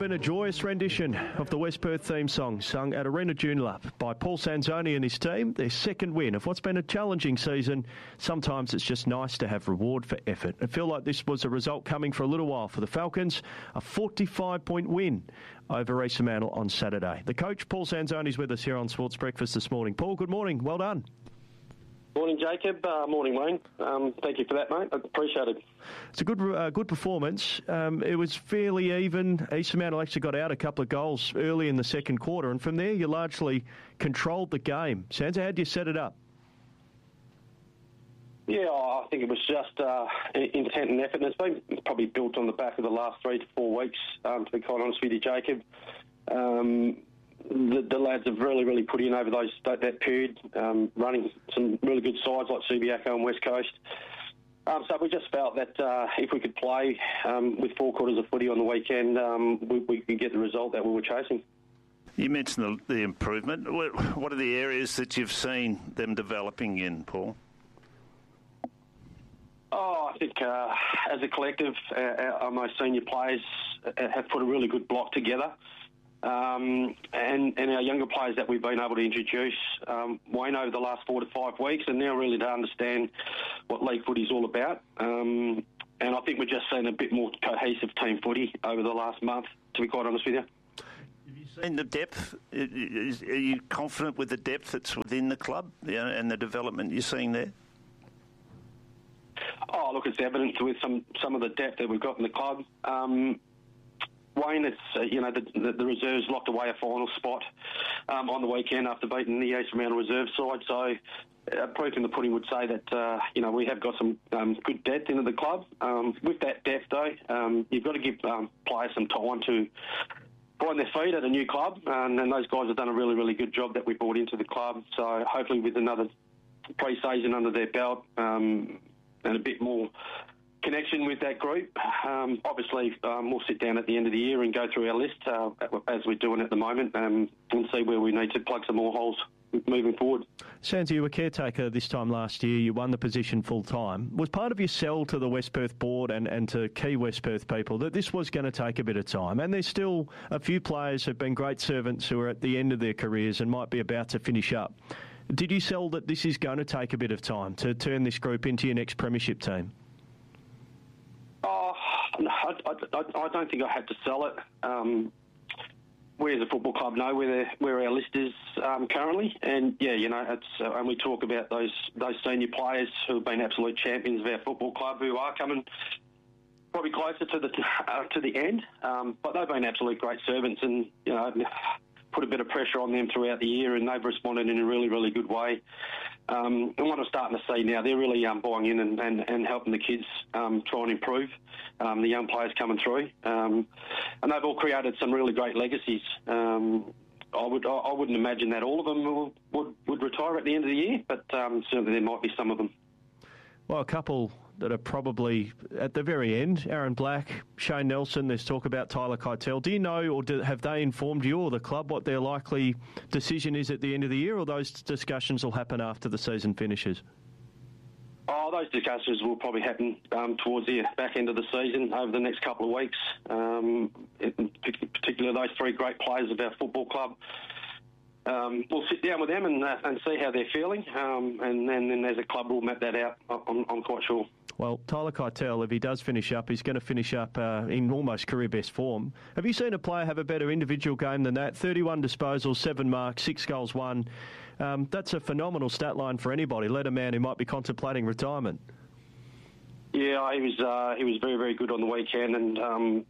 been a joyous rendition of the West Perth theme song sung at Arena Joondalup by Paul Sanzoni and his team. Their second win of what's been a challenging season. Sometimes it's just nice to have reward for effort. I feel like this was a result coming for a little while for the Falcons. A 45-point win over East Fremantle on Saturday. The coach, Paul Sanzoni, is with us here on Sports Breakfast this morning. Paul, good morning. Well done. Morning, Jacob. Morning, Wayne. Thank you for that, mate. I appreciate it. It's a good performance. It was fairly even. East Fremantle actually got out a couple of goals early in the second quarter, and from there you largely controlled the game. Sansa, how did you set it up? Yeah, I think it was just intent and effort, and it's been probably built on the back of the last 3 to 4 weeks, to be quite honest with you, Jacob. The lads have really put in over that period, running some really good sides like Subiaco and West Coast. So we just felt that if we could play with 4 quarters of footy on the weekend, we could get the result that we were chasing. You mentioned the improvement. What are the areas that you've seen them developing in, Paul? I think as a collective, our most senior players have put a really good block together. And our younger players that we've been able to introduce, Wayne, over the last 4 to 5 weeks, and now really to understand what league footy is all about. And I think we're just seeing a bit more cohesive team footy over the last month, to be quite honest with you. Have you seen the depth? Are you confident with the depth that's within the club and the development you're seeing there? Oh, look, it's evident with some of the depth that we've got in the club. Wayne, it's the reserves locked away a final spot on the weekend after beating the East Fremantle reserve side. So proof in the pudding would say that we have got some good depth into the club. With that depth, though, you've got to give players some time to find their feet at a new club, and those guys have done a really good job that we brought into the club. So hopefully with another pre-season under their belt and a bit more connection with that group. Obviously, we'll sit down at the end of the year and go through our list as we're doing at the moment and see where we need to plug some more holes moving forward. Sansa, you were caretaker this time last year. You won the position full time. Was part of your sell to the West Perth board and to key West Perth people that this was going to take a bit of time? And there's still a few players who've been great servants who are at the end of their careers and might be about to finish up. Did you sell that this is going to take a bit of time to turn this group into your next premiership team? I don't think I had to sell it. We as a football club know where our list is currently, and it's and we talk about those senior players who have been absolute champions of our football club who are coming probably closer to the end, but they've been absolute great servants, and put a bit of pressure on them throughout the year, and they've responded in a really good way. And what I'm starting to see now, they're really buying in and helping the kids try and improve, the young players coming through. And they've all created some really great legacies. I wouldn't imagine that all of them would retire at the end of the year, but certainly there might be some of them. Well, a couple that are probably at the very end, Aaron Black, Shane Nelson, there's talk about Tyler Keitel. Do you know, or have they informed you or the club what their likely decision is at the end of the year, or those discussions will happen after the season finishes? Oh, those discussions will probably happen towards the back end of the season over the next couple of weeks. In particular, those 3 great players of our football club. We'll sit down with them and see how they're feeling, and then as a club we'll map that out, I'm quite sure. Well, Tyler Keitel, if he does finish up, he's going to finish up in almost career best form. Have you seen a player have a better individual game than that? 31 disposals, 7 marks, 6 goals, 1. That's a phenomenal stat line for anybody, let a man who might be contemplating retirement. Yeah, he was very good on the weekend, and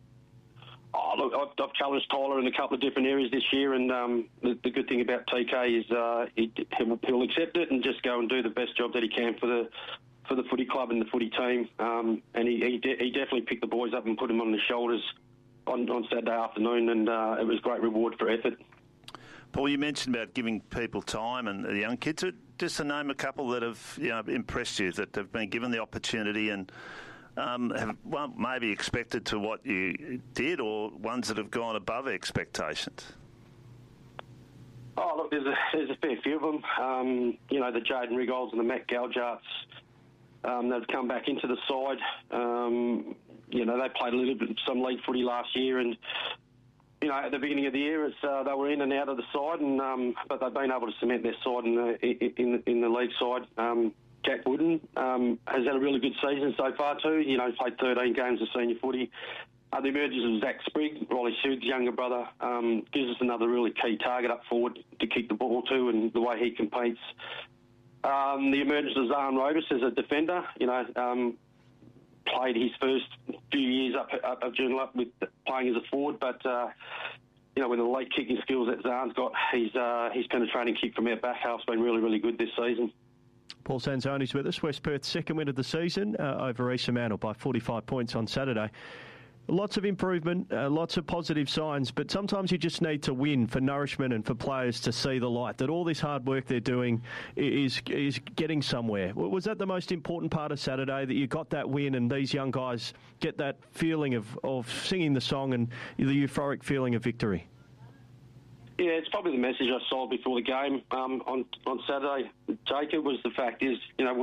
I've challenged Tyler in a couple of different areas this year, and the good thing about TK is he'll accept it and just go and do the best job that he can for the footy club and the footy team. And he definitely picked the boys up and put them on his shoulders on Saturday afternoon, and it was great reward for effort. Paul, you mentioned about giving people time and the young kids. Just to name a couple that have impressed you, that have been given the opportunity and have maybe expected to what you did, or ones that have gone above expectations? Oh, look, there's a fair few of them. The Jaden Rigolds and the Matt Galjarts that have come back into the side. They played a little bit some league footy last year, and at the beginning of the year, they were in and out of the side, and but they've been able to cement their side in the league side. Jack Wooden has had a really good season so far too. Played 13 games of senior footy. The emergence of Zach Sprigg, Riley Sug's younger brother, gives us another really key target up forward to kick the ball to, and the way he competes. The emergence of Zahn Robus as a defender, played his first few years up at Joondalup with playing as a forward, but with the late kicking skills that Zahn's got, his penetrating kick from our back half's been really, really good this season. Paul Sanzoni's with us. West Perth's second win of the season over East Fremantle by 45 points on Saturday. Lots of improvement, lots of positive signs, but sometimes you just need to win for nourishment and for players to see the light, that all this hard work they're doing is getting somewhere. Was that the most important part of Saturday, that you got that win and these young guys get that feeling of singing the song and the euphoric feeling of victory? Yeah, it's probably the message I sold before the game on Saturday, Jacob, was the fact is,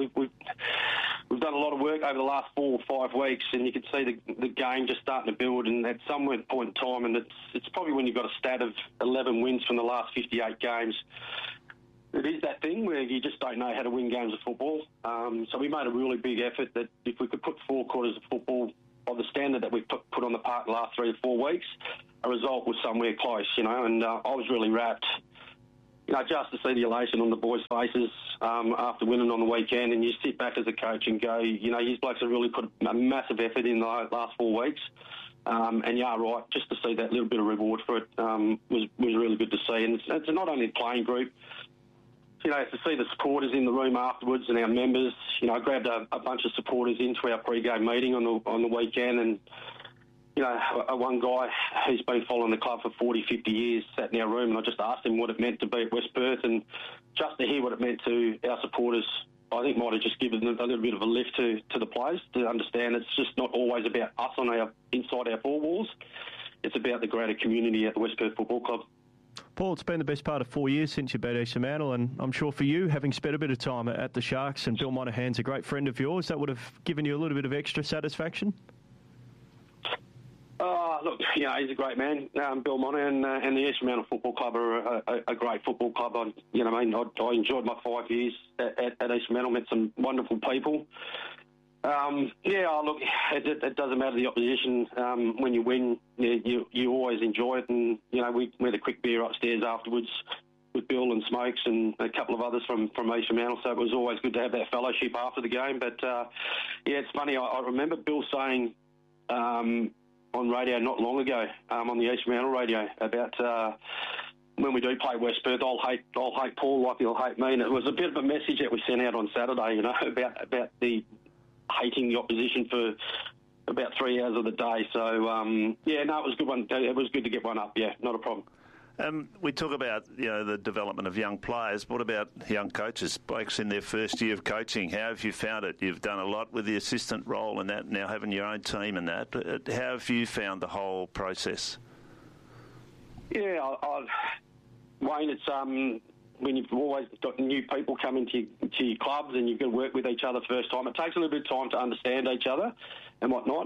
we've done a lot of work over the last 4 or 5 weeks, and you can see the game just starting to build, and at some point in time, and it's probably when you've got a stat of 11 wins from the last 58 games, it is that thing where you just don't know how to win games of football. So we made a really big effort that if we could put 4 quarters of football of the standard that we put on the park the last 3 or 4 weeks, a result was somewhere close, and I was really wrapped, just to see the elation on the boys' faces after winning on the weekend, and you sit back as a coach and go, these blokes have really put a massive effort in the last 4 weeks, and you are right, just to see that little bit of reward for it was really good to see, and it's not only the playing group, to see the supporters in the room afterwards and our members. I grabbed a bunch of supporters into our pre-game meeting on the weekend, and one guy who's been following the club for 40, 50 years sat in our room, and I just asked him what it meant to be at West Perth, and just to hear what it meant to our supporters, I think might have just given them a little bit of a lift to the players to understand it's just not always about us inside our 4 walls. It's about the greater community at the West Perth Football Club. Paul, it's been the best part of 4 years since you beat East Fremantle, and I'm sure for you, having spent a bit of time at the Sharks, and Bill Monahan's a great friend of yours, that would have given you a little bit of extra satisfaction? Look, he's a great man. Bill Monahan and the East Fremantle Football Club are a great football club. I enjoyed my 5 years at East Fremantle, met some wonderful people. Look, it doesn't matter the opposition. When you win, you always enjoy it. And, we had a quick beer upstairs afterwards with Bill and Smokes and a couple of others from East Fremantle. So it was always good to have that fellowship after the game. But, it's funny. I remember Bill saying on radio not long ago, on the East Fremantle radio, about when we do play West Perth, I'll hate Paul like he'll hate me. And it was a bit of a message that we sent out on Saturday, about the hating the opposition for about 3 hours of the day. So, it was a good one. It was good to get one up. Yeah, not a problem. We talk about the development of young players. What about young coaches? Blokes in their first year of coaching. How have you found it? You've done a lot with the assistant role and that, now having your own team and that. How have you found the whole process? Yeah, Wayne, it's when you've always got new people coming to your clubs and you've got to work with each other first time, it takes a little bit of time to understand each other and whatnot.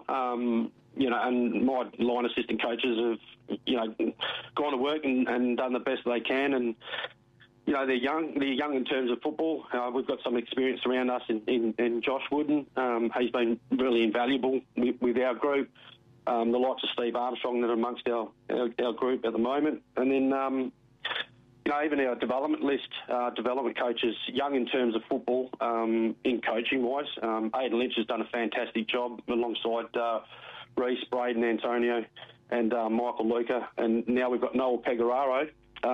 And my line assistant coaches have, gone to work and done the best they can. And, they're young in terms of football. We've got some experience around us in Josh Wooden. He's been really invaluable with our group. The likes of Steve Armstrong that are amongst our group at the moment. And then, even our development list, development coaches, young in terms of football, in coaching-wise. Aidan Lynch has done a fantastic job alongside Reece, Braden, Antonio and Michael Luca. And now we've got Noel Pecoraro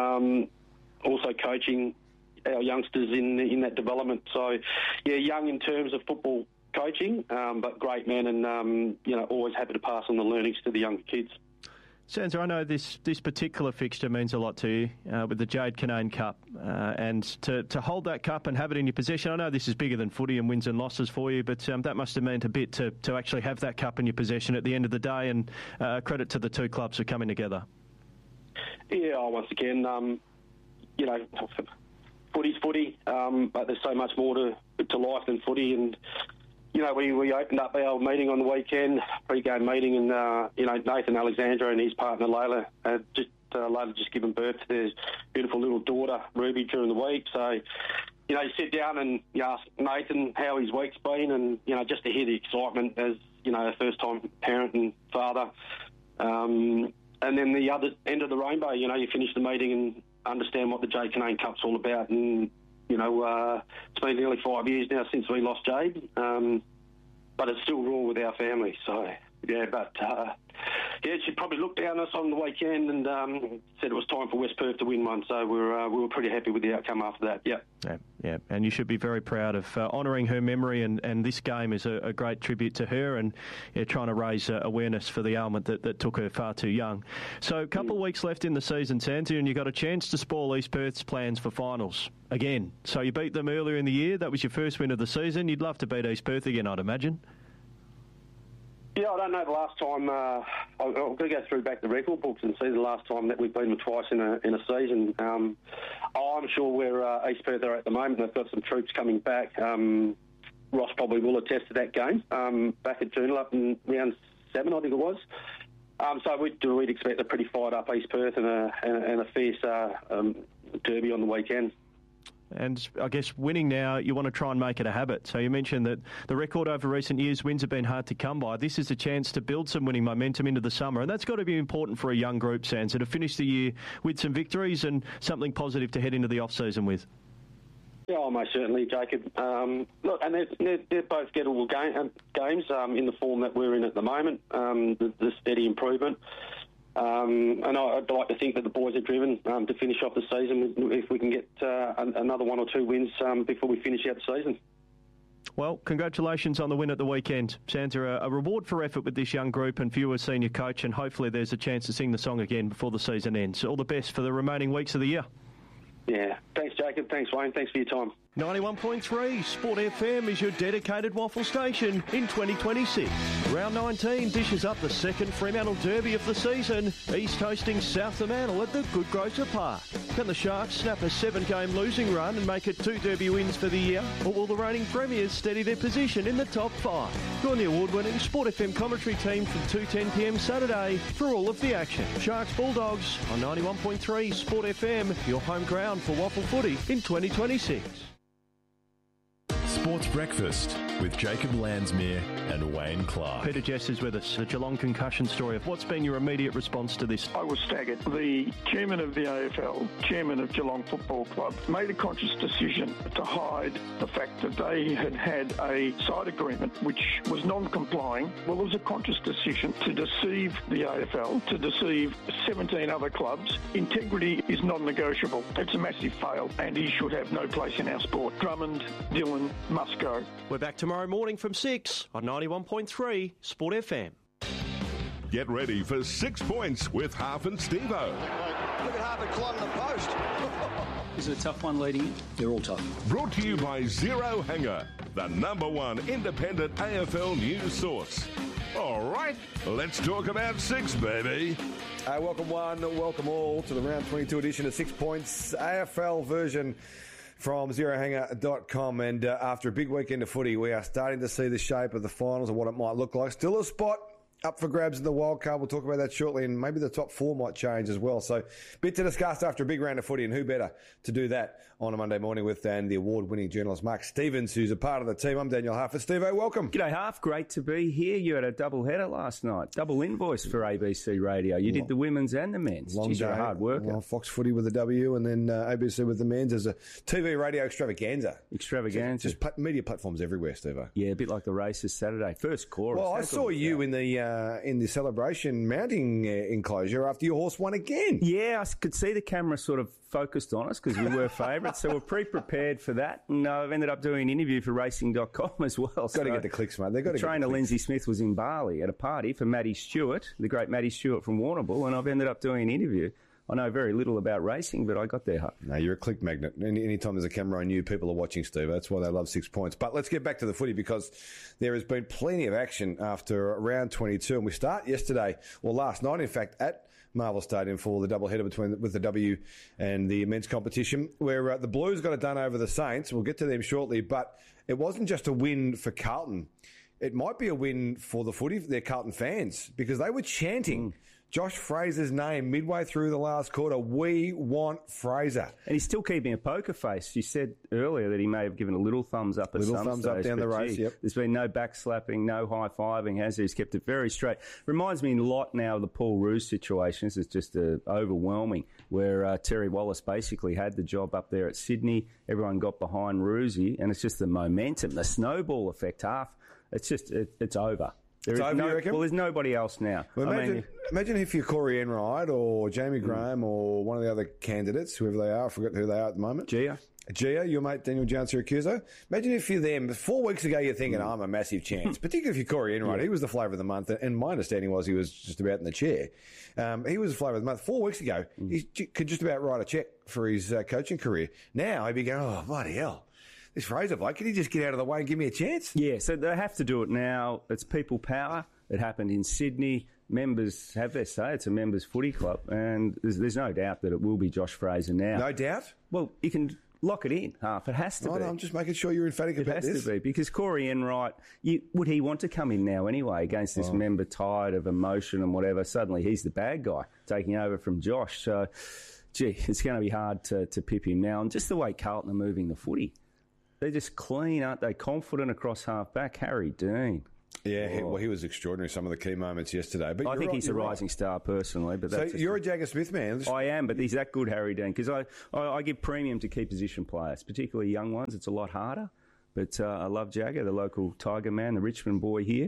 also coaching our youngsters in that development. So, young in terms of football coaching, but great man and, always happy to pass on the learnings to the younger kids. Sansa, I know this particular fixture means a lot to you with the Jade Canane Cup and to hold that cup and have it in your possession. I know this is bigger than footy and wins and losses for you, but that must have meant a bit to actually have that cup in your possession at the end of the day, and credit to the 2 clubs for coming together. Yeah, once again, footy's footy, but there's so much more to life than footy, and we opened up our meeting on the weekend, pre-game meeting, and Nathan Alexandra and his partner Layla Layla just given birth to their beautiful little daughter Ruby during the week. So, you sit down and you ask Nathan how his week's been, and just to hear the excitement as a first-time parent and father. And then the other end of the rainbow, you finish the meeting and understand what the Jade Canane Cup's all about. And it's been nearly 5 years now since we lost Jade, but it's still raw with our family. So, she probably looked down on us on the weekend and said it was time for West Perth to win one. So we were pretty happy with the outcome after that. Yeah. And you should be very proud of honouring her memory, and this game is a great tribute to her, and trying to raise awareness for the ailment that took her far too young. So a couple of weeks left in the season, Sansa, and you got a chance to spoil East Perth's plans for finals again. So you beat them earlier in the year. That was your first win of the season. You'd love to beat East Perth again, I'd imagine. Yeah, I don't know the last time. I've got to go through back the record books and see the last time that we've beaten them twice in a season. I'm sure where East Perth are at the moment. They've got some troops coming back. Ross probably will attest to that game back at Joondalup in round 7, I think it was. So we'd expect a pretty fired up East Perth and a fierce derby on the weekend. And I guess winning now, you want to try and make it a habit. So you mentioned that the record over recent years, wins have been hard to come by. This is a chance to build some winning momentum into the summer, and that's got to be important for a young group, Sansa, to finish the year with some victories and something positive to head into the off-season with. Yeah, most certainly, Jacob. Look, and they're both gettable games in the form that we're in at the moment, the steady improvement. And I'd like to think that the boys are driven to finish off the season if we can get another 1 or 2 wins before we finish out the season. Well, congratulations on the win at the weekend. Sansa, a reward for effort with this young group and for you as senior coach, and hopefully there's a chance to sing the song again before the season ends. All the best for the remaining weeks of the year. Yeah, thanks, Jacob. Thanks, Wayne. Thanks for your time. 91.3 Sport FM is your dedicated waffle station in 2026. Round 19 dishes up the second Fremantle Derby of the season. East hosting South Fremantle at the Good Grocer Park. Can the Sharks snap a 7-game losing run and make it 2 Derby wins for the year? Or will the reigning premiers steady their position in the top 5? Join the award-winning Sport FM commentary team from 2:10pm Saturday for all of the action. Sharks Bulldogs on 91.3 Sport FM, your home ground for waffle footy in 2026. Sports Breakfast with Jacob Landsmere and Wayne Clark. Peter Jess is with us. The Geelong concussion story. What's been your immediate response to this? I was staggered. The chairman of the AFL, chairman of Geelong Football Club, made a conscious decision to hide the fact that they had had a side agreement which was non-complying. Well, it was a conscious decision to deceive the AFL, to deceive 17 other clubs. Integrity is non-negotiable. It's a massive fail, and he should have no place in our sport. Drummond, Dillon, must go. We're back tomorrow morning from 6 on 91.3 Sport FM. Get ready for 6 points with Harf and Steve-O. Look at Harper climbing the post. Is it a tough one leading in? They're all tough. Brought to you by Zero Hanger, the #1 independent AFL news source. All right, let's talk about 6, baby. Welcome one, welcome all to the round 22 edition of 6 Points, AFL version from zerohanger.com. And after a big weekend of footy, we are starting to see the shape of the finals and what it might look like. Still a spot up for grabs in the wild card. We'll talk about that shortly, and maybe the top 4 might change as well. So, bit to discuss after a big round of footy, and who better to do that on a Monday morning with than the award-winning journalist Mark Stevens, who's a part of the team. I'm Daniel Harf. Steve-O, welcome. G'day, Harf. Great to be here. You had a double header last night, double invoice for ABC Radio. You did the women's and the men's. Long day. You're a hard worker. Well, Fox Footy with the W, and then ABC with the men's as a TV radio extravaganza. Just media platforms everywhere, Steve-O. Yeah, a bit like the races Saturday. First chorus. Well, I saw you in the celebration mounting enclosure after your horse won again. Yeah, I could see the camera sort of focused on us because we were favourites, so we're pre-prepared for that. And I've ended up doing an interview for racing.com as well. Got to get the clicks, mate. They've got to get the trainer Lindsay Smith was in Bali at a party for Matty Stewart, the great Matty Stewart from Warrnambool, and I've ended up doing an interview. I know very little about racing, but I got there. No, you're a click magnet. Anytime there's a camera on you, people are watching, Steve. That's why they love 6 points. But let's get back to the footy because there has been plenty of action after round 22. And we start yesterday, or last night, in fact, at Marvel Stadium for the doubleheader with the W and the men's competition, where the Blues got it done over the Saints. We'll get to them shortly, but it wasn't just a win for Carlton. It might be a win for the footy, their Carlton fans, because they were chanting Josh Fraser's name midway through the last quarter. We want Fraser. And he's still keeping a poker face. You said earlier that he may have given a little thumbs up at some stage. Little thumbs up down the race, yep. There's been no backslapping, no high-fiving, has he? He's kept it very straight. Reminds me a lot now of the Paul Roos situation. This is just overwhelming, where Terry Wallace basically had the job up there at Sydney. Everyone got behind Roosie, and it's just the momentum, the snowball effect, it's just, it's over. It's over, you reckon? Well, there's nobody else now. Well, imagine if you're Corey Enright or Jamie Graham or one of the other candidates, whoever they are. I forgot who they are at the moment. Gia, your mate Daniel Jones-Siracusa. Imagine if you're them. 4 weeks ago, you're thinking, I'm a massive chance. Particularly if you're Corey Enright. Yeah. He was the flavour of the month, and my understanding was he was just about in the chair. He was the flavour of the month. 4 weeks ago, he could just about write a cheque for his coaching career. Now, he'd be going, oh, bloody hell. This Fraser bloke, can he just get out of the way and give me a chance? Yeah, so they have to do it now. It's people power. It happened in Sydney. Members have their say. It's a members' footy club, and there's no doubt that it will be Josh Fraser now. No doubt? Well, you can lock it in, Half. It has to be. No, I'm just making sure you're emphatic about this. It has to be, because Corey Enright, would he want to come in now anyway against this member tide of emotion and whatever? Suddenly he's the bad guy taking over from Josh. So, gee, it's going to be hard to pip him now. And just the way Carlton are moving the footy. They're just clean, aren't they? Confident across half-back. Harry Dean. Yeah, well, he was extraordinary, some of the key moments yesterday. But I think he's a rising star personally. But so you're a Jagger Smith man. I am, but he's that good, Harry Dean, because I give premium to key position players, particularly young ones. It's a lot harder. But I love Jagger, the local Tiger man, the Richmond boy here.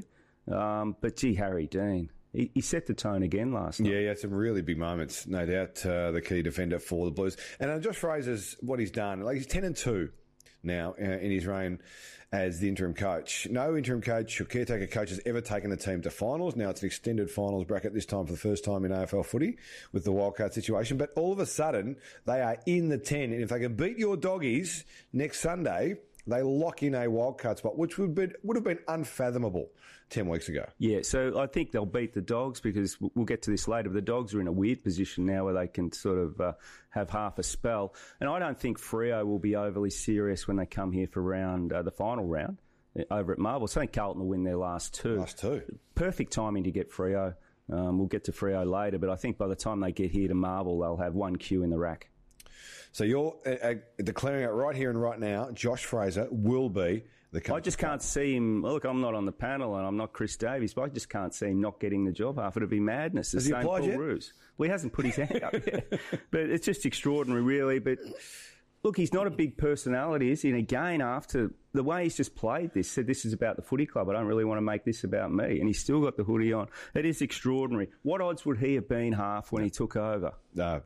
But, gee, Harry Dean. He set the tone again last night. Yeah, he had some really big moments, no doubt, the key defender for the Blues. And Josh Fraser's, what he's done, like he's 10-2. Now, in his reign as the interim coach. No interim coach or caretaker coach has ever taken a team to finals. Now it's an extended finals bracket this time for the first time in AFL footy with the wildcard situation. But all of a sudden, they are in the 10. And if they can beat your doggies next Sunday, they lock in a wildcard spot, which would have been unfathomable 10 weeks ago. Yeah, so I think they'll beat the Dogs because we'll get to this later. But the Dogs are in a weird position now where they can sort of have half a spell. And I don't think Freo will be overly serious when they come here for the final round over at Marvel. So I think Carlton will win their last two. Perfect timing to get Freo. We'll get to Freo later, but I think by the time they get here to Marvel, they'll have one queue in the rack. So you're declaring it right here and right now, Josh Fraser will be the coach. I just can't see him. Look, I'm not on the panel and I'm not Chris Davies, but I just can't see him not getting the job. Half it'd be madness. Has he applied yet? Well, he hasn't put his hand up yet. But it's just extraordinary, really. But look, he's not a big personality, is he? And again, after the way he's just played this, said this is about the footy club. I don't really want to make this about me. And he's still got the hoodie on. It is extraordinary. What odds would he have been, Half, when he took over?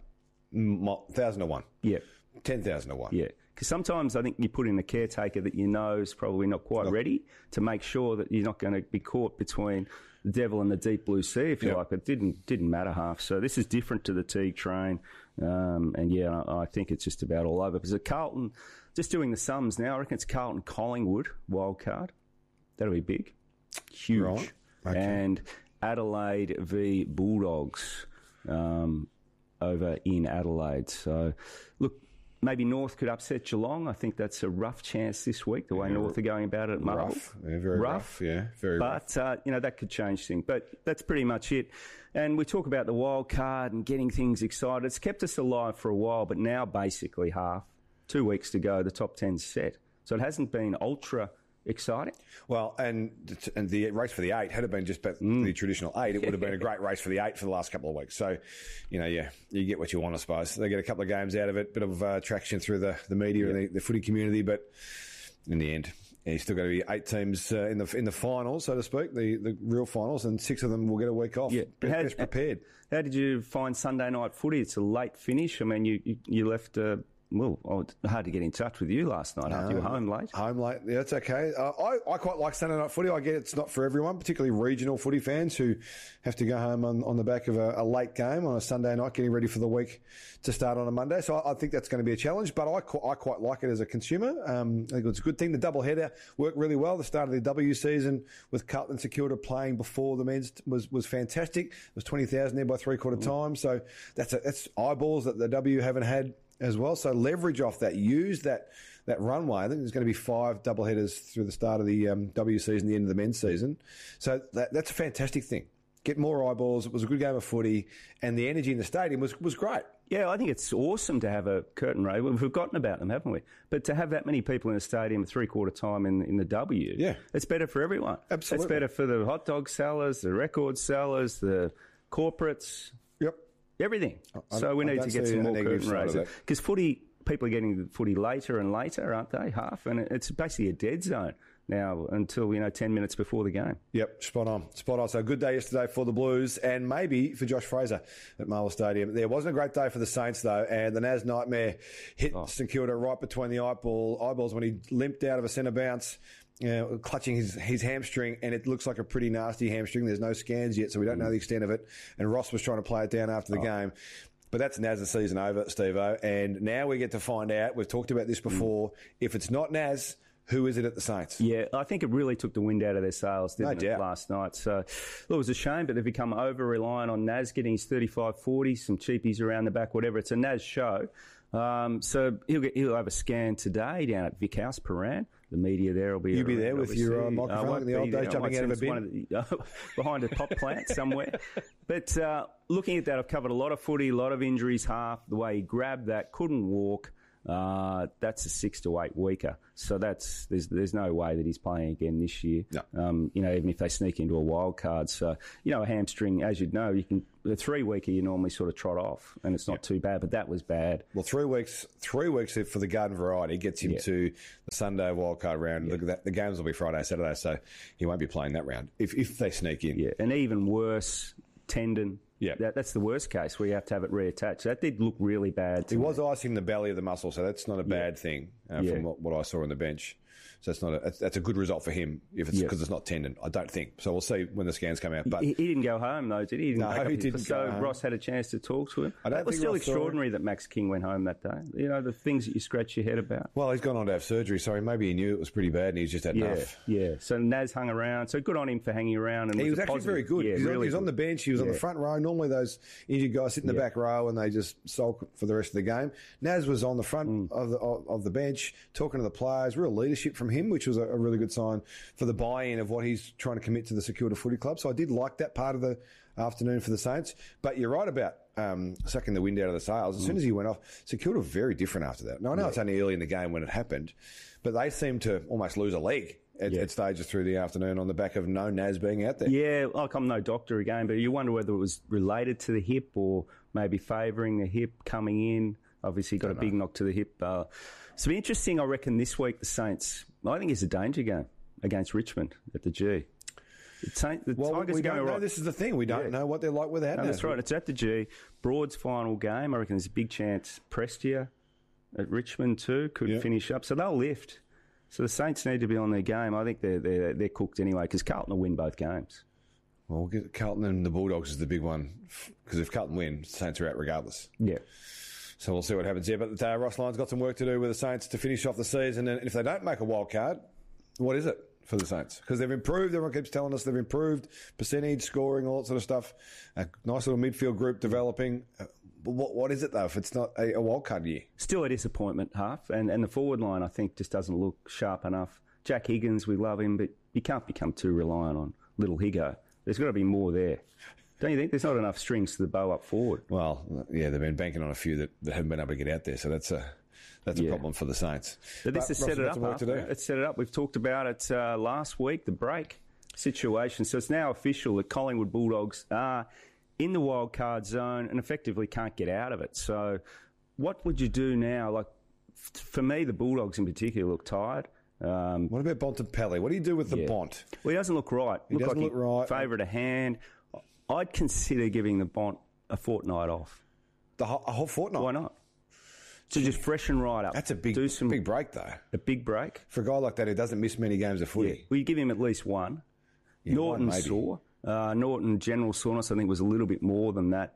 1,000-1. Yeah. 10,000-1. Yeah. Because sometimes I think you put in a caretaker that you know is probably not quite ready to make sure that you're not going to be caught between the devil and the deep blue sea, if you like. It didn't matter, Half. So this is different to the Teague train. And, yeah, I think it's just about all over. Because at Carlton, just doing the sums now, I reckon it's Carlton-Collingwood, wild card. That'll be big. Huge. Right. Okay. And Adelaide v Bulldogs over in Adelaide. So, look, maybe North could upset Geelong. I think that's a rough chance this week, the way North are going about it at Marvel. Rough. Yeah, very rough. Yeah, very rough. But, that could change things. But that's pretty much it. And we talk about the wild card and getting things excited. It's kept us alive for a while, but now basically 2 weeks to go, the top 10's set. So it hasn't been ultra exciting. Well, and the race for the 8, had it been just the traditional 8, it would have been a great race for the 8 for the last couple of weeks. So, you get what you want, I suppose. They get a couple of games out of it, bit of traction through the media and the footy community, but in the end, you've still got to be 8 teams in the finals, so to speak, the real finals, and 6 of them will get a week off. Yeah. Best prepared. How did you find Sunday night footy? It's a late finish. I mean, you left hard to get in touch with you last night after you were home late. Home late, yeah, it's okay. I quite like Sunday night footy. I get it's not for everyone, particularly regional footy fans who have to go home on the back of a late game on a Sunday night, getting ready for the week to start on a Monday. So I think that's going to be a challenge, but I quite like it as a consumer. I think it's a good thing. The doubleheader worked really well. The start of the W season with Carlton and St Kilda playing before the men's was fantastic. There was 20,000 there by three-quarter time. So that's eyeballs that the W haven't had as well. So leverage off that. Use that runway. I think there's going to be 5 doubleheaders through the start of the W season, the end of the men's season. So that's a fantastic thing. Get more eyeballs. It was a good game of footy, and the energy in the stadium was great. Yeah, I think it's awesome to have a curtain raid. We've forgotten about them, haven't we? But to have that many people in a stadium at three-quarter time in the W, it's better for everyone. Absolutely. It's better for the hot dog sellers, the record sellers, the corporates. Yep. Everything. So we need to get some more curtain raids. Because people are getting the footy later and later, aren't they? Half. And it's basically a dead zone now until, 10 minutes before the game. Yep, spot on. So a good day yesterday for the Blues and maybe for Josh Fraser at Marvel Stadium. There wasn't a great day for the Saints, though, and the Naz nightmare hit St Kilda right between the eyeballs when he limped out of a centre bounce. Clutching his hamstring, and it looks like a pretty nasty hamstring. There's no scans yet, so we don't know the extent of it. And Ross was trying to play it down after the game. But that's Naz's season over, Steve-O. And now we get to find out, we've talked about this before, if it's not Naz, who is it at the Saints? Yeah, I think it really took the wind out of their sails, didn't it, last night? So, it was a shame, but they've become over-reliant on Naz getting his 35-40, some cheapies around the back, whatever. It's a Naz show. So he'll have a scan today down at Vic House, Paran. The media there will be. You'll be there with your microphone in the old days, jumping out of a bin behind a pop plant somewhere. But looking at that, I've covered a lot of footy, a lot of injuries. Half the way he grabbed that, couldn't walk. That's a 6 to 8 weeker. So there's no way that he's playing again this year. No. Even if they sneak into a wild card. So a hamstring, as you'd know, the 3 weeker you normally sort of trot off, and it's not too bad. But that was bad. Well, 3 weeks for the garden variety gets him to the Sunday wild card round. Look at that. The games will be Friday, Saturday, so he won't be playing that round if they sneak in. Yeah, and even worse, tendon. Yeah, that's the worst case where you have to have it reattached. That did look really bad. He was icing the belly of the muscle, so that's not a bad thing from what I saw on the bench. So that's a good result for him if it's because it's not tendon. I don't think. So we'll see when the scans come out. But he didn't go home though, did he? No, he didn't. So Ross had a chance to talk to him. It was still extraordinary that Max King went home that day. The things that you scratch your head about. Well, he's gone on to have surgery, so maybe he knew it was pretty bad and he's just had enough. Yeah. So Naz hung around. So good on him for hanging around. And he was actually very good. Yeah, he was on the bench. He was on the front row. Normally those injured guys sit in the back row and they just sulk for the rest of the game. Naz was on the front of the bench talking to the players. Real leadership from him, which was a really good sign for the buy-in of what he's trying to commit to the St Kilda Footy Club. So I did like that part of the afternoon for the Saints. But you're right about sucking the wind out of the sails. As soon as he went off, St Kilda were very different after that. Now, I know it's only early in the game when it happened, but they seemed to almost lose a leg at stages through the afternoon on the back of no Naz being out there. Yeah, I'm no doctor again, but you wonder whether it was related to the hip or maybe favouring the hip coming in. Obviously got a big knock to the hip. So it'll be interesting, I reckon, this week, the Saints. I think it's a danger game against Richmond at the G. The Tigers we don't know. This is the thing. We don't know what they're like without Naz. That's right. It's at the G. Broad's final game. I reckon there's a big chance Prestia at Richmond too could finish up. So they'll lift. So the Saints need to be on their game. I think they're cooked anyway because Carlton will win both games. Well, we'll get Carlton and the Bulldogs is the big one because if Carlton win, the Saints are out regardless. Yeah. So we'll see what happens here. But Ross Lyon's got some work to do with the Saints to finish off the season. And if they don't make a wild card, what is it for the Saints? Because they've improved. Everyone keeps telling us they've improved. Percentage, scoring, all that sort of stuff. A nice little midfield group developing. But what is it, though, if it's not a wild card year? Still a disappointment, Half. And the forward line, I think, just doesn't look sharp enough. Jack Higgins, we love him, but you can't become too reliant on little Higgo. There's got to be more there. Don't you think? There's not enough strings to the bow up forward. Well, yeah, they've been banking on a few that haven't been able to get out there, so that's a problem for the Saints. But this has set it up. It's set it up. We've talked about it last week, the break situation. So it's now official that Collingwood Bulldogs are in the wild card zone and effectively can't get out of it. So what would you do now? Like, for me, the Bulldogs in particular look tired. What about Bontempelli? What do you do with the Bont? Well, he doesn't look right. He doesn't look right. Favourite a hand. I'd consider giving the Bont a fortnight off. A whole fortnight? Why not? So just freshen right up. That's a big break, though. A big break? For a guy like that who doesn't miss many games of footy. Yeah. Well, you give him at least one. Yeah, Norton sore. Norton, general soreness, I think, was a little bit more than that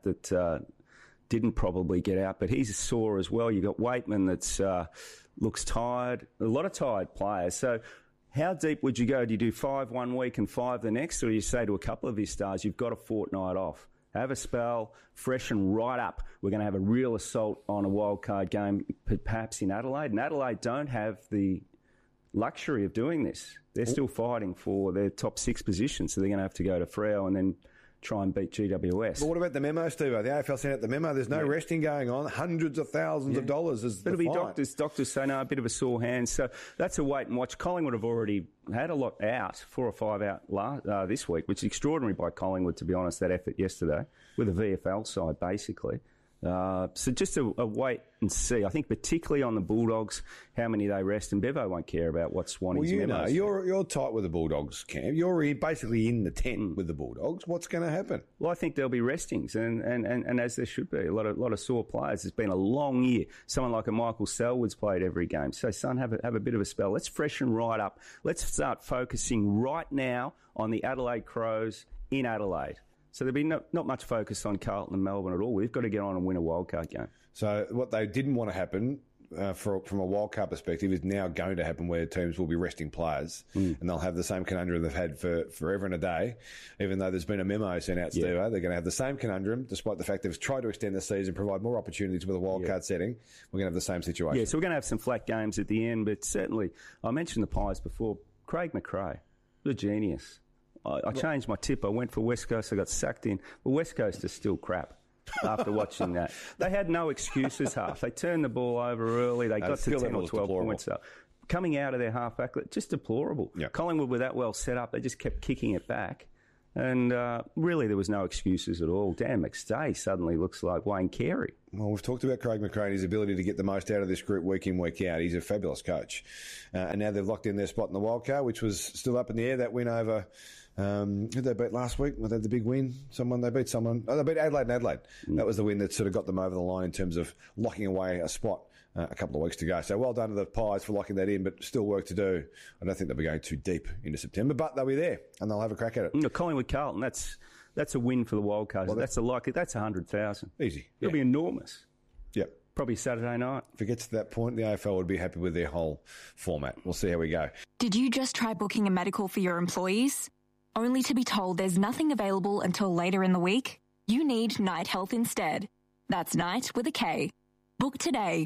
didn't probably get out. But he's sore as well. You've got Waitman that's looks tired. A lot of tired players. So how deep would you go? Do you do 5 1 week and 5 the next? Or do you say to a couple of his stars, you've got a fortnight off? Have a spell, freshen right up. We're going to have a real assault on a wildcard game, perhaps in Adelaide. And Adelaide don't have the luxury of doing this. They're still fighting for their top 6 positions, so they're going to have to go to Freo and then try and beat GWS. But what about the memo, Steve? The AFL sent out the memo. There's no resting going on. Hundreds of thousands of dollars is It'll be doctors say, no, a bit of a sore hand. So that's a wait and watch. Collingwood have already had a lot out, 4 or 5 out this week, which is extraordinary by Collingwood, to be honest, that effort yesterday, with a VFL side, basically. So just a wait and see. I think particularly on the Bulldogs, how many they rest, and Bevo won't care about what Swanee's memos. You're tight with the Bulldogs, Cam. You're basically in the tent with the Bulldogs. What's going to happen? Well, I think there'll be restings, and as there should be. A lot of sore players. It's been a long year. Someone like a Michael Selwood's played every game. So, son, have a bit of a spell. Let's freshen right up. Let's start focusing right now on the Adelaide Crows in Adelaide. So there'll be not much focus on Carlton and Melbourne at all. We've got to get on and win a wildcard game. So what they didn't want to happen from a wildcard perspective is now going to happen, where teams will be resting players and they'll have the same conundrum they've had for forever and a day. Even though there's been a memo sent out, Steve, they're going to have the same conundrum, despite the fact they've tried to extend the season, provide more opportunities with a wildcard setting. We're going to have the same situation. Yeah, so we're going to have some flat games at the end, but certainly, I mentioned the Pies before. Craig McRae, the genius. I changed my tip. I went for West Coast. I got sucked in. Well, West Coast is still crap after watching that. They had no excuses, half. They turned the ball over early. They got to 10 or 12 points up. Coming out of their half-back, just deplorable. Yep. Collingwood were that well set up. They just kept kicking it back. And really, there was no excuses at all. Dan McStay suddenly looks like Wayne Carey. Well, we've talked about Craig McRae and his ability to get the most out of this group week in, week out. He's a fabulous coach. And now they've locked in their spot in the wildcard, which was still up in the air. That win over... who did they beat last week? They had the big win. They beat someone. Oh, they beat Adelaide and Adelaide. That was the win that sort of got them over the line in terms of locking away a spot a couple of weeks to go. So well done to the Pies for locking that in, but still work to do. I don't think they'll be going too deep into September, but they'll be there and they'll have a crack at it. Collingwood Carlton, that's a win for the Wildcards. Well, that's 100,000. Easy. It'll be enormous. Yep. Probably Saturday night. If it gets to that point, the AFL would be happy with their whole format. We'll see how we go. Did you just try booking a medical for your employees, only to be told there's nothing available until later in the week? You need Night Health instead. That's Night with a K. Book today.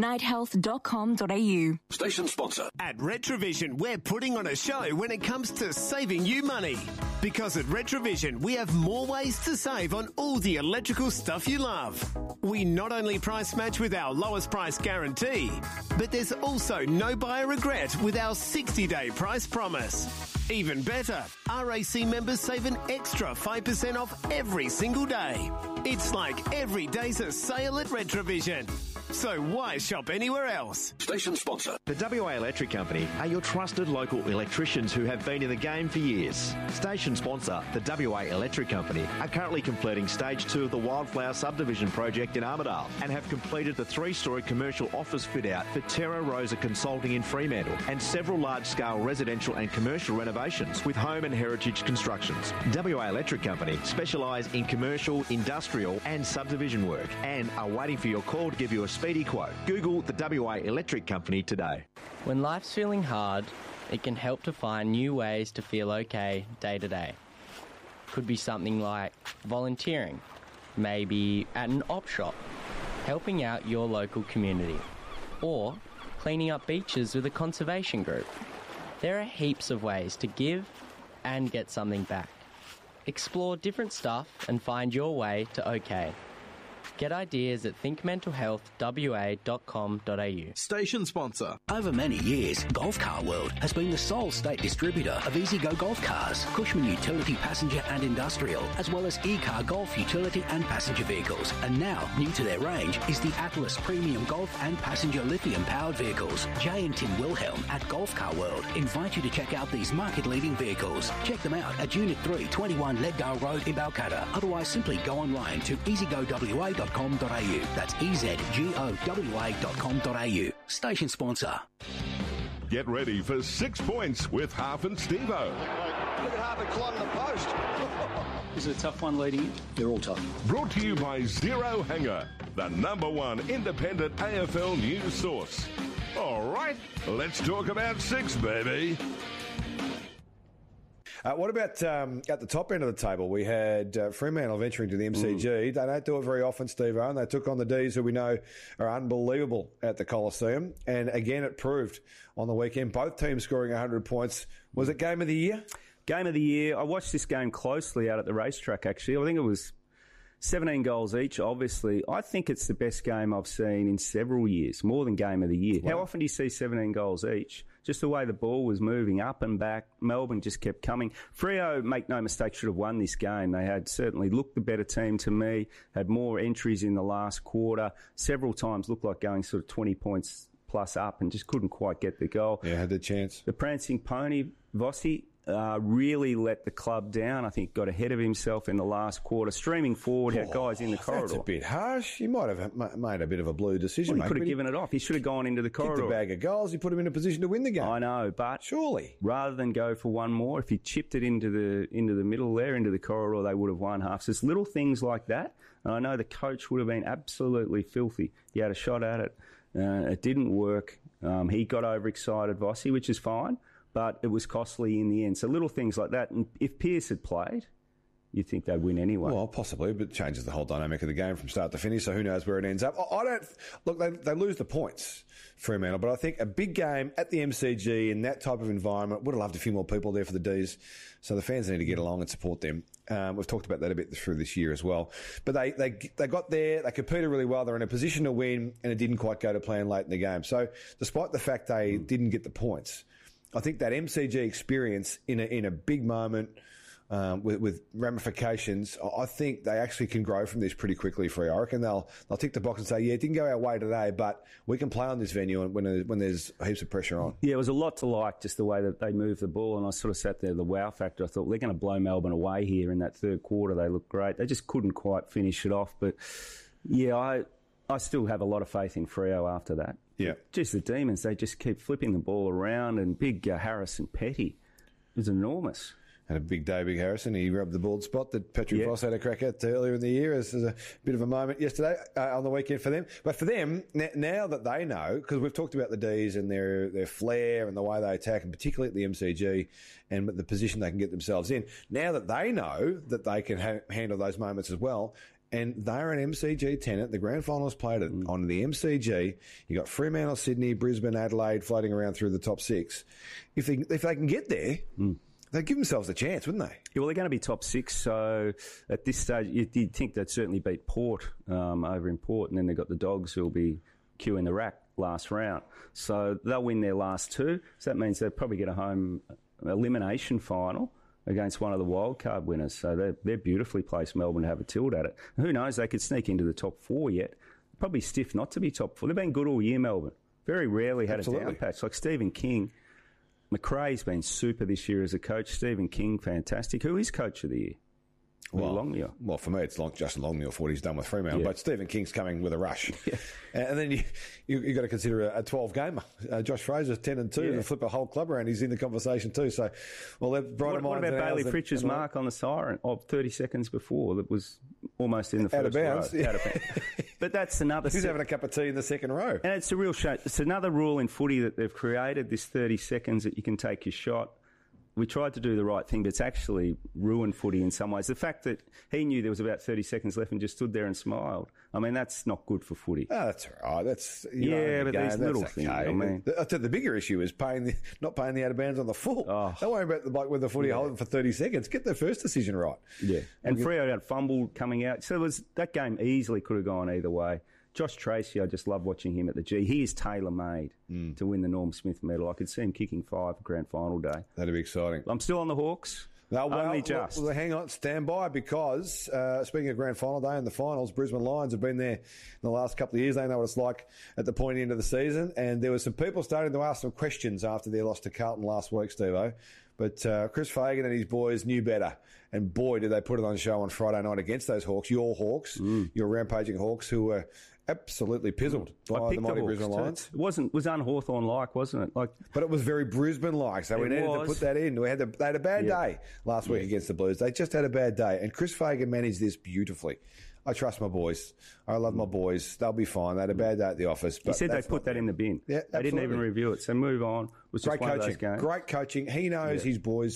nighthealth.com.au. Station sponsor. At Retrovision, we're putting on a show when it comes to saving you money. Because at Retrovision, we have more ways to save on all the electrical stuff you love. We not only price match with our lowest price guarantee, but there's also no buyer regret with our 60-day price promise. Even better, RAC members save an extra 5% off every single day. It's like every day's a sale at Retrovision. So why shop anywhere else? Station sponsor. The WA Electric Company are your trusted local electricians who have been in the game for years. Station sponsor, the WA Electric Company, are currently completing Stage 2 of the Wildflower Subdivision project in Armidale and have completed the 3-storey commercial office fit-out for Terra Rosa Consulting in Fremantle and several large-scale residential and commercial renovations with home and heritage constructions. WA Electric Company specialise in commercial, industrial and subdivision work and are waiting for your call to give you a speedy quote. Google the WA Electric Company today. When life's feeling hard, it can help to find new ways to feel okay day to day. Could be something like volunteering, maybe at an op shop, helping out your local community, or cleaning up beaches with a conservation group. There are heaps of ways to give and get something back. Explore different stuff and find your way to okay. Get ideas at thinkmentalhealthwa.com.au. Station sponsor. Over many years, Golf Car World has been the sole state distributor of EasyGo Golf Cars, Cushman Utility Passenger and Industrial, as well as E-Car Golf Utility and Passenger Vehicles. And now, new to their range is the Atlas Premium Golf and Passenger Lithium-powered vehicles. Jay and Tim Wilhelm at Golf Car World invite you to check out these market-leading vehicles. Check them out at Unit 3, 21 Leddale Road in Balcatta. Otherwise, simply go online to easygowa.com.au ezgowa.com.au. That's ezgowa.com.au. Station sponsor. Get ready for 6 points with Half and Stevo. Look at Harvard climbing the post. Is it a tough one leading in? They're all tough. Brought to you by Zero Hanger, the #1 independent AFL news source. All right, let's talk about 6, baby. What about at the top end of the table? We had Fremantle venturing to the MCG. They don't do it very often, Steve-O, and they took on the D's, who we know are unbelievable at the Coliseum. And again, it proved on the weekend. Both teams scoring 100 points. Was it game of the year? Game of the year. I watched this game closely out at the racetrack, actually. I think it was 17 goals each, obviously. I think it's the best game I've seen in several years, more than game of the year. Wow. How often do you see 17 goals each? Just the way the ball was moving up and back. Melbourne just kept coming. Freo, make no mistake, should have won this game. They had certainly looked the better team to me, had more entries in the last quarter, several times looked like going sort of 20 points plus up and just couldn't quite get the goal. Yeah, had the chance. The prancing pony, Vossi, really let the club down. I think got ahead of himself in the last quarter. Streaming forward, had guys in the corridor. That's a bit harsh. He might have made a bit of a blue decision. Well, he could have given it off. He should have gone into the corridor. Kicked a bag of goals. He put him in a position to win the game. I know, but surely, rather than go for one more, if he chipped it into the middle there, into the corridor, they would have won half. So it's little things like that. And I know the coach would have been absolutely filthy. He had a shot at it. It didn't work. He got overexcited, Vossi, which is fine. But it was costly in the end. So little things like that. And if Pearce had played, you'd think they'd win anyway. Well, possibly, but it changes the whole dynamic of the game from start to finish, so who knows where it ends up. I don't... Look, they lose the points, Fremantle, but I think a big game at the MCG in that type of environment, would have loved a few more people there for the D's, so the fans need to get along and support them. We've talked about that a bit through this year as well. But they got there, they competed really well, they're in a position to win, and it didn't quite go to plan late in the game. So despite the fact they didn't get the points, I think that MCG experience in a big moment with ramifications, I think they actually can grow from this pretty quickly for you. I reckon they'll tick the box and say, yeah, it didn't go our way today, but we can play on this venue when there's heaps of pressure on. Yeah, it was a lot to like, just the way that they moved the ball, and I sort of sat there, the wow factor. I thought, they're going to blow Melbourne away here in that third quarter. They looked great. They just couldn't quite finish it off. But, yeah, I still have a lot of faith in Freo after that. Yeah. Just the Demons, they just keep flipping the ball around, and big Harrison Petty is enormous. And a big day, Big Harrison. He rubbed the bald spot that Patrick Voss had a crack at earlier in the year. As a bit of a moment yesterday on the weekend for them. But for them, now that they know, because we've talked about the D's and their flair and the way they attack, and particularly at the MCG and the position they can get themselves in, now that they know that they can handle those moments as well, and they're an MCG tenant. The grand finals played on the MCG. You got Fremantle, Sydney, Brisbane, Adelaide floating around through the top 6. If they can get there, they'd give themselves a chance, wouldn't they? Yeah, well, they're going to be top 6. So at this stage, you'd think they'd certainly beat Port over in Port, and then they've got the Dogs who'll be queuing the rack last round. So they'll win their last 2. So that means they'll probably get a home elimination final against one of the wildcard winners. So they're beautifully placed, Melbourne, to have a tilt at it. And who knows, they could sneak into the top 4 yet. Probably stiff not to be top 4. They've been good all year, Melbourne. Very rarely had a down patch. Like Stephen King. McRae's been super this year as a coach. Stephen King, fantastic. Who is coach of the year? Well, for me, it's Justin Longmuir for what he's done with Fremantle. Yeah. But Stephen King's coming with a rush. Yeah. And then you've got to consider a 12-gamer. Josh Fraser's 10-2 to flip a whole club around. He's in the conversation too. So, well, they're brighter minds. What about Bailey Fritch's mark on the siren of 30 seconds before that was almost in the first row? Out of bounds. But that's another... He's having a cup of tea in the second row. And it's a real shame. It's another rule in footy that they've created, this 30 seconds that you can take your shot. We tried to do the right thing, but it's actually ruined footy in some ways. The fact that he knew there was about 30 seconds left and just stood there and smiled, I mean, that's not good for footy. Oh, that's all right. That's, but these little things, I mean. The bigger issue is not paying the out-of-bounds on the full. Oh. Don't worry about the bloke with the footy holding for 30 seconds. Get the first decision right. Yeah. And Freo had fumbled coming out. So that game easily could have gone either way. Josh Tracy, I just love watching him at the G. He is tailor-made to win the Norm Smith medal. I could see him kicking 5 grand final day. That'd be exciting. I'm still on the Hawks. No, well, Only just. Well, hang on, stand by, because speaking of grand final day and the finals, Brisbane Lions have been there in the last couple of years. They know what it's like at the point end of the season, and there were some people starting to ask some questions after their loss to Carlton last week, Steve-O. But Chris Fagan and his boys knew better, and boy, did they put it on show on Friday night against those Hawks, your rampaging Hawks, who were absolutely pizzled by the mighty Brisbane Lions. It was un-Hawthorn-like, wasn't it? But it was very Brisbane-like, so we needed to put that in. They had a bad day last week against the Blues. They just had a bad day, and Chris Fagan managed this beautifully. I trust my boys. I love my boys. They'll be fine. They had a bad day at the office. But he said they put that in the bin. Yeah, they didn't even review it. So move on. It was just great one coaching. Of those games. Great coaching. He knows his boys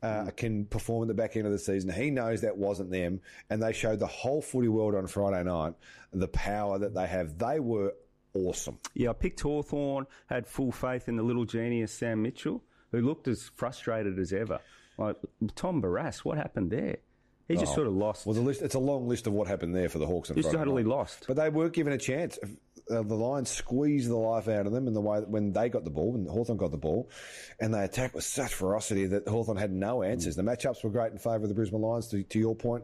can perform at the back end of the season. He knows that wasn't them, and they showed the whole footy world on Friday night the power that they have. They were awesome. Yeah, I picked Hawthorn, had full faith in the little genius Sam Mitchell, who looked as frustrated as ever. Like Tom Barrass, what happened there? He just sort of lost. Well, it's a long list of what happened there for the Hawks. He's totally lost. But they were given a chance. The Lions squeezed the life out of them in the way that when they got the ball, when Hawthorn got the ball, and they attacked with such ferocity that Hawthorn had no answers. The matchups were great in favour of the Brisbane Lions, to your point,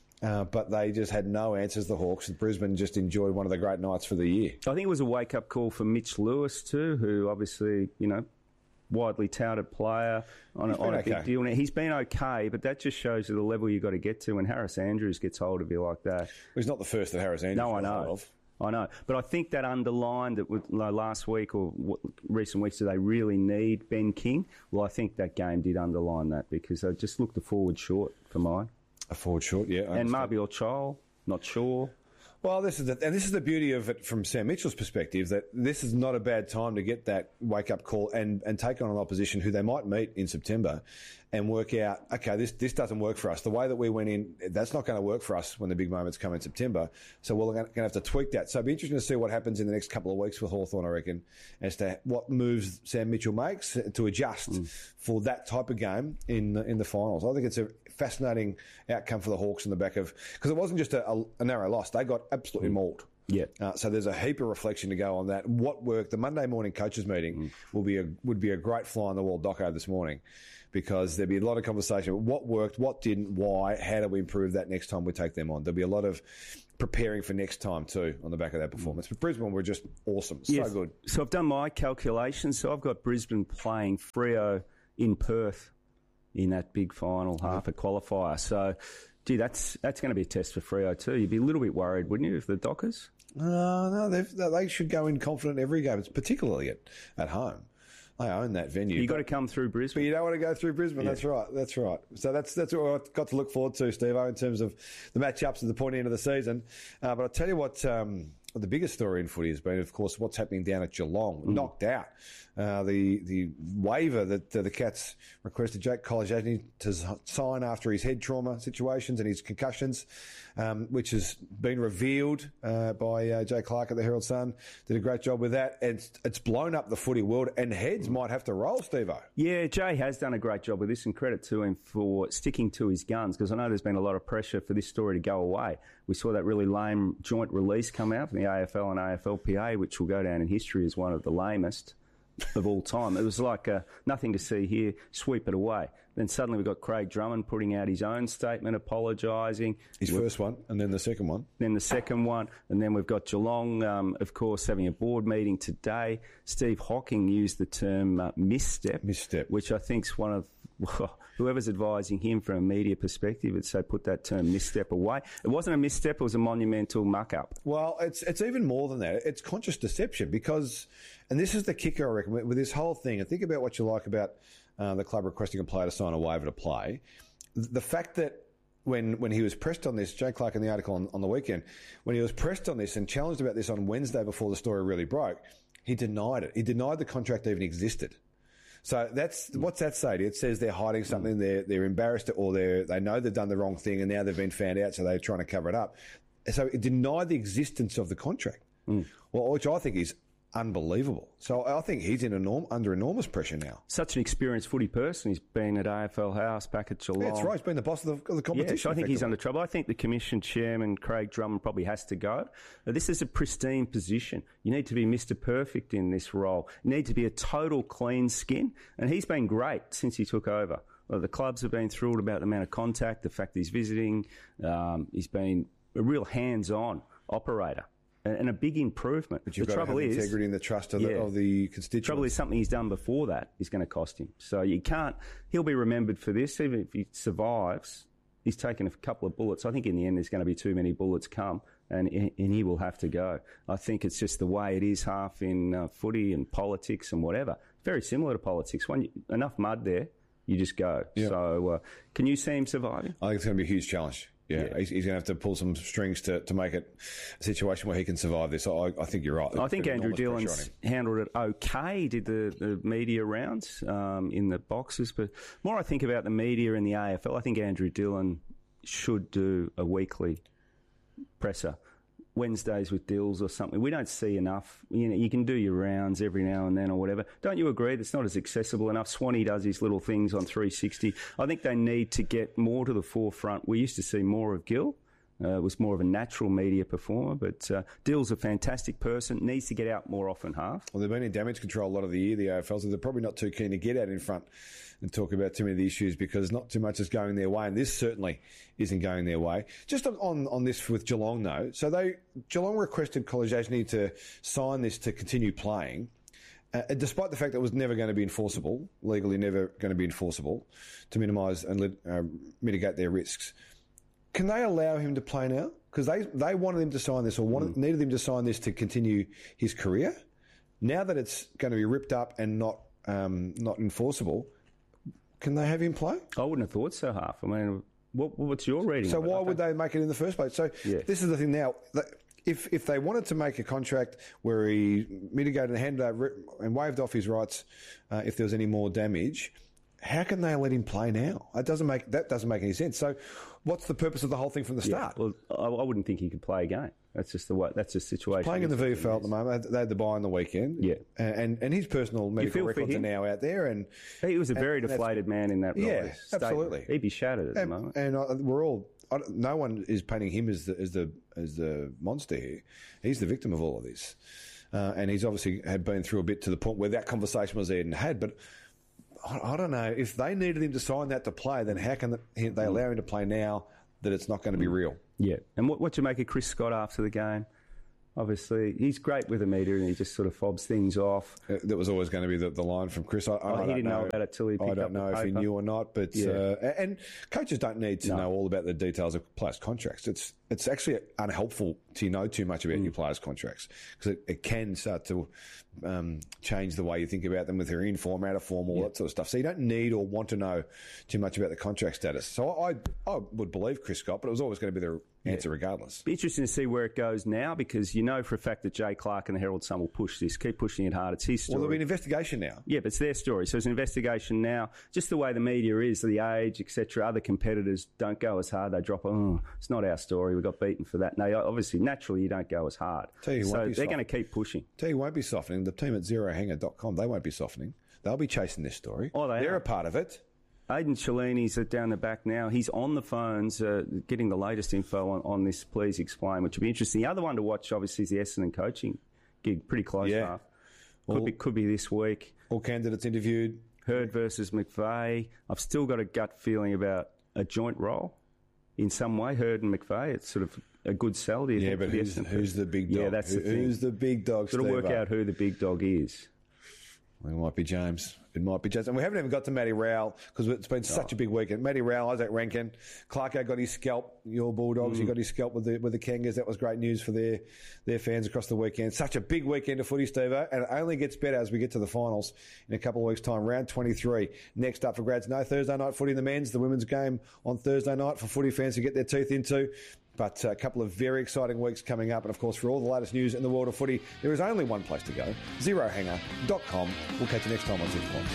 but they just had no answers, the Hawks. Brisbane just enjoyed one of the great nights for the year. I think it was a wake-up call for Mitch Lewis too, who obviously, widely touted player on a big deal. Now, he's been okay, but that just shows you the level you've got to get to when Harris Andrews gets hold of you like that. Well, he's not the first that Harris Andrews got hold of. I know. But I think that underlined that last week or recent weeks, do they really need Ben King? Well, I think that game did underline that because they just looked a forward short for mine. A forward short, yeah. And Marbiel Chol, not sure. Well, this is the beauty of it from Sam Mitchell's perspective, that this is not a bad time to get that wake-up call and take on an opposition who they might meet in September and work out, okay, this doesn't work for us. The way that we went in, that's not going to work for us when the big moments come in September. So we're going to have to tweak that. So it'll be interesting to see what happens in the next couple of weeks with Hawthorn, I reckon, as to what moves Sam Mitchell makes to adjust for that type of game in the finals. I think it's a fascinating outcome for the Hawks in the back of, because it wasn't just a narrow loss. They got absolutely mauled. Yeah. So there's a heap of reflection to go on that. What worked? The Monday morning coaches meeting would be a great fly on the wall doco this morning, because there'd be a lot of conversation. What worked? What didn't? Why? How do we improve that next time we take them on? There'll be a lot of preparing for next time too on the back of that performance. But Brisbane were just awesome. So good. So I've done my calculations. So I've got Brisbane playing Freo in Perth in that big final half a qualifier. So, gee, that's going to be a test for Freo too. You'd be a little bit worried, wouldn't you, if the Dockers? No, they should go in confident every game. It's particularly at home. They own that venue. You've got to come through Brisbane. But you don't want to go through Brisbane. Yeah. That's right. So that's what I've got to look forward to, Steve-O, in terms of the matchups at the point end of the season. But I'll tell you what, the biggest story in footy has been, of course, what's happening down at Geelong. Knocked out. The waiver that the Cats requested Jake Kolajany to sign after his head trauma situations and his concussions, which has been revealed by Jay Clark at the Herald Sun. Did a great job with that. And it's blown up the footy world, and heads might have to roll, Steve-O. Yeah, Jay has done a great job with this, and credit to him for sticking to his guns, because I know there's been a lot of pressure for this story to go away. We saw that really lame joint release come out from the AFL and AFLPA, which will go down in history as one of the lamest of all time. It was like nothing to see here, sweep it away. Then suddenly we've got Craig Drummond putting out his own statement, apologising. His first one, and then the second one. And then we've got Geelong, of course, having a board meeting today. Steve Hocking used the term misstep, which I think's one of whoever's advising him from a media perspective would say put that term misstep away. It wasn't a misstep, it was a monumental muck-up. Well, it's even more than that. It's conscious deception because, and this is the kicker, I reckon, with this whole thing, and think about what you like about the club requesting a player to sign a waiver to play. The fact that when he was pressed on this, Jay Clark in the article on the weekend, when he was pressed on this and challenged about this on Wednesday before the story really broke, he denied it. He denied the contract even existed. So what's that say to you? It says they're hiding something, they're embarrassed, or they know they've done the wrong thing and now they've been found out, so they're trying to cover it up. So it denied the existence of the contract, which I think is unbelievable. So I think he's under enormous pressure now. Such an experienced footy person. He's been at AFL House, back at Geelong. Yeah, that's right. He's been the boss of the competition. Yeah, so I think he's under trouble. I think the Commission Chairman, Craig Drummond, probably has to go. This is a pristine position. You need to be Mr. Perfect in this role. You need to be a total clean skin. And he's been great since he took over. The clubs have been thrilled about the amount of contact, the fact he's visiting. He's been a real hands-on operator and a big improvement. But you've got to have integrity and the trust of the constituents. The trouble is something he's done before that is going to cost him. So you can't... He'll be remembered for this. Even if he survives, he's taken a couple of bullets. I think in the end there's going to be too many bullets come and he will have to go. I think it's just the way it is half in footy and politics and whatever. Very similar to politics. Enough mud there, you just go. Yeah. So can you see him surviving? I think it's going to be a huge challenge. Yeah. He's going to have to pull some strings to make it a situation where he can survive this. I think you're right. I think Andrew Dillon's handled it okay, did the media rounds in the boxes. But more I think about the media in the AFL, I think Andrew Dillon should do a weekly presser. Wednesdays with Dills or something. We don't see enough. You can do your rounds every now and then or whatever. Don't you agree? That's not as accessible enough. Swanee does his little things on 360. I think they need to get more to the forefront. We used to see more of Gill. Was more of a natural media performer, but Dill's a fantastic person, needs to get out more often half. Well, they've been in damage control a lot of the year, the AFL, so they're probably not too keen to get out in front and talk about too many of the issues because not too much is going their way, and this certainly isn't going their way. Just on this with Geelong, though, so Geelong requested College Ashney to sign this to continue playing, despite the fact that it was never going to be enforceable, legally never going to be enforceable, to minimise and mitigate their risks. Can they allow him to play now? Because they wanted him to sign this or needed him to sign this to continue his career. Now that it's going to be ripped up and not enforceable, can they have him play? I wouldn't have thought so, half. I mean, what's your reading? So why would they make it in the first place? So this is the thing now. If they wanted to make a contract where he mitigated and handed over and waived off his rights if there was any more damage, how can they let him play now? That doesn't make any sense. So what's the purpose of the whole thing from the start? Well, I wouldn't think he could play a game. That's just the way. That's the situation. Playing in the VFL at the moment, they had the bye on the weekend. Yeah, and his personal medical records are now out there. And he was a very deflated man in that role. Yeah, absolutely. He'd be shattered at the moment. And we're all. No one is painting him as the monster here. He's the victim of all of this, and he's obviously had been through a bit to the point where that conversation was even had, but. I don't know. If they needed him to sign that to play, then how can they allow him to play now that it's not going to be real? Yeah. And what do you make of Chris Scott after the game? Obviously, he's great with the media and he just sort of fobs things off. That was always going to be the line from Chris. He didn't know about it till he picked up the paper. I don't know if he knew or not, but and coaches don't need to know all about the details of players' contracts. It's actually unhelpful to know too much about your players' contracts because it can start to change the way you think about them with their in-form, out-of-form, all that sort of stuff. So you don't need or want to know too much about the contract status. So I would believe Chris Scott, but it was always going to be the answer regardless. Be interesting to see where it goes now because you know for a fact that Jay Clark and the Herald Sun will push this, keep pushing it hard. It's his story. Well, there'll be an investigation now. Yeah, but it's their story. So it's an investigation now. Just the way the media is, the age, etc. Other competitors don't go as hard. They drop, it's not our story. We got beaten for that. No, obviously, naturally, you don't go as hard. So they're going to keep pushing. Tell you won't be softening. The team at zerohanger.com, they won't be softening. They'll be chasing this story. Oh, they're a part of it. Aidan Cellini's down the back now. He's on the phones getting the latest info on this. Please explain, which will be interesting. The other one to watch, obviously, is the Essendon coaching gig. Pretty close half. Could be this week. All candidates interviewed. Hurd versus McVeigh. I've still got a gut feeling about a joint role in some way. Hurd and McVeigh. It's sort of a good sell. Do you think? But who's the big dog? Yeah, that's the thing. Who's the big dog? Got to work out who the big dog is. Well, it might be James. It might be James. And we haven't even got to Matty Rowell because it's been such a big weekend. Matty Rowell, Isaac Rankin, Clarko got his scalp. Your Bulldogs, he got his scalp with the Kangas. That was great news for their fans across the weekend. Such a big weekend of footy, Steve-o, and it only gets better as we get to the finals in a couple of weeks' time. Round 23. Next up for grads. No Thursday night footy in the men's. The women's game on Thursday night for footy fans to get their teeth into. But a couple of very exciting weeks coming up. And, of course, for all the latest news in the world of footy, there is only one place to go, zerohanger.com. We'll catch you next time on 6 Points.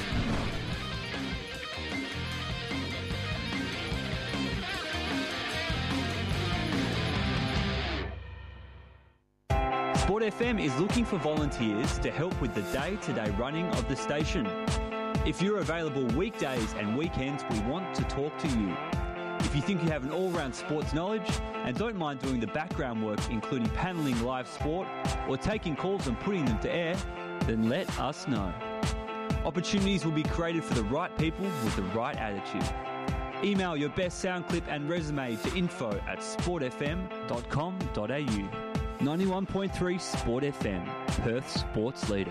Sport FM is looking for volunteers to help with the day-to-day running of the station. If you're available weekdays and weekends, we want to talk to you. If you think you have an all-round sports knowledge and don't mind doing the background work, including panelling live sport or taking calls and putting them to air, then let us know. Opportunities will be created for the right people with the right attitude. Email your best sound clip and resume to info@sportfm.com.au. 91.3 Sport FM, Perth's sports leader.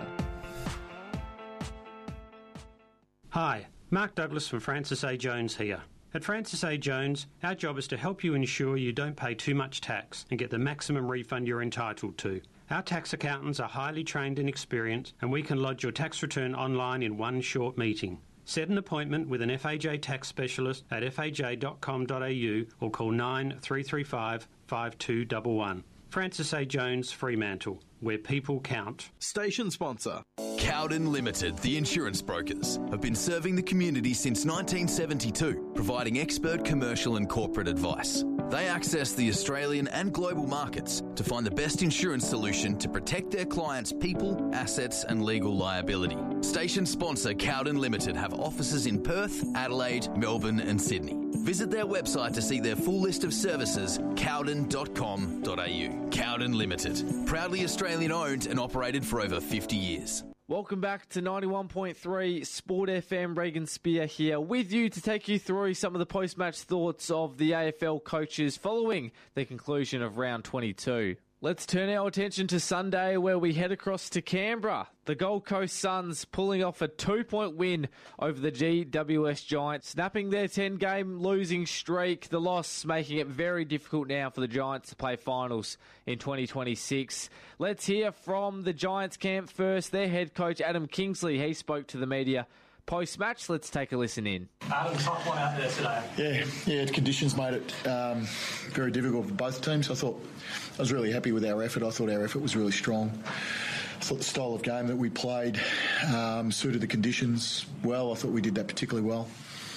Hi, Mark Douglas from Francis A. Jones here. At Francis A. Jones, our job is to help you ensure you don't pay too much tax and get the maximum refund you're entitled to. Our tax accountants are highly trained and experienced, and we can lodge your tax return online in one short meeting. Set an appointment with an FAJ tax specialist at faj.com.au or call 9335 5211. Francis A. Jones, Fremantle, where people count. Station sponsor. Cowden Limited, the insurance brokers, have been serving the community since 1972, providing expert commercial and corporate advice. They access the Australian and global markets to find the best insurance solution to protect their clients' people, assets and legal liability. Station sponsor Cowden Limited have offices in Perth, Adelaide, Melbourne and Sydney. Visit their website to see their full list of services, cowden.com.au. Cowden Limited, proudly Australian owned and operated for over 50 years. Welcome back to 91.3 Sport FM. Regan Spear here with you to take you through some of the post-match thoughts of the AFL coaches following the conclusion of round 22. Let's turn our attention to Sunday, where we head across to Canberra. The Gold Coast Suns pulling off a 2-point win over the GWS Giants, snapping their 10-game losing streak. The loss making it very difficult now for the Giants to play finals in 2026. Let's hear from the Giants camp first. Their head coach, Adam Kingsley, he spoke to the media post-match. Let's take a listen in. Adam, tough one out there today. Yeah, conditions made it very difficult for both teams. I was really happy with our effort. I thought our effort was really strong. I thought the style of game that we played suited the conditions well. I thought we did that particularly well.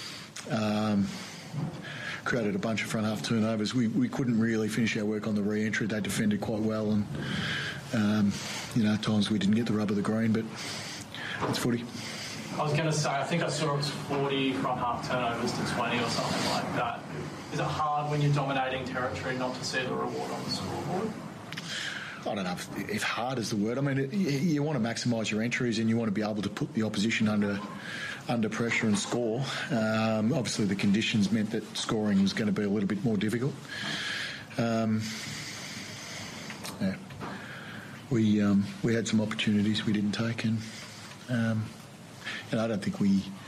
Created a bunch of front half turnovers. We couldn't really finish our work on the re-entry. They defended quite well, and at times we didn't get the rub of the green, but it's footy. I was going to say, I think I saw it was 40 front half turnovers to 20 or something like that. Is it hard when you're dominating territory not to see the reward on the scoreboard? I don't know if hard is the word. I mean, you want to maximise your entries and you want to be able to put the opposition under pressure and score. Obviously, the conditions meant that scoring was going to be a little bit more difficult. We had some opportunities we didn't take, and I don't think we